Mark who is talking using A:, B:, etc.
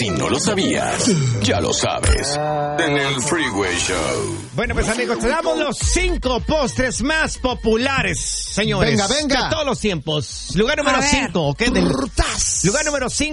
A: Si no lo sabías, ya lo sabes. En el Freeway Show.
B: Bueno, pues amigos, te damos los 5 postres más populares, señores.
C: Venga.
B: De todos los tiempos. Lugar número 5, ¿ok? Lugar número 5.